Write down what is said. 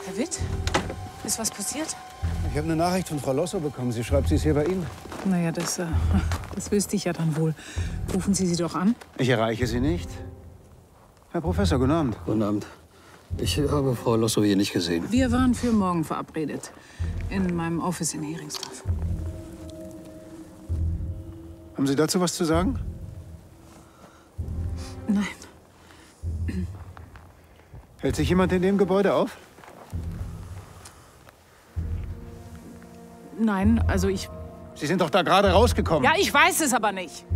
Herr Witt, ist was passiert? Ich habe eine Nachricht von Frau Losso bekommen. Sie schreibt, sie ist hier bei Ihnen. Naja, das wüsste ich ja dann wohl. Rufen Sie sie doch an. Ich erreiche sie nicht. Herr Professor, guten Abend. Guten Abend. Ich habe Frau Losso hier nicht gesehen. Wir waren für morgen verabredet. In meinem Office in Heringsdorf. Haben Sie dazu was zu sagen? Nein. Hält sich jemand in dem Gebäude auf? Nein, also ich... Sie sind doch da gerade rausgekommen. Ja, ich weiß es aber nicht.